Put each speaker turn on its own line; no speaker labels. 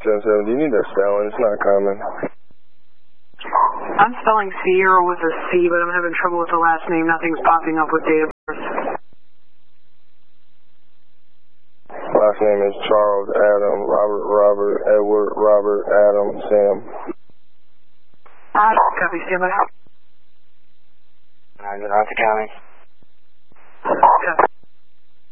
770. You need that spelling. It's not common.
I'm spelling Sierra with a C, but I'm having trouble with the last name. Nothing's popping up with date of birth.
Last name is Charles, Adam, Robert, Edward, Robert, Adam, Sam.
Copy, stand by.
9 Arthur County.
Copy.